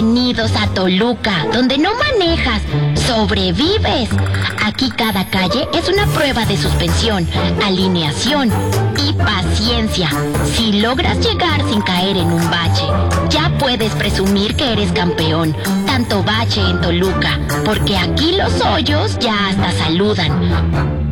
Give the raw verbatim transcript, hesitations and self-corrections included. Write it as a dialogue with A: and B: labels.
A: Bienvenidos a Toluca, donde no manejas, sobrevives. Aquí cada calle es una prueba de suspensión, alineación y paciencia. Si logras llegar sin caer en un bache, ya puedes presumir que eres campeón. Tanto bache en Toluca, porque aquí los hoyos ya hasta saludan.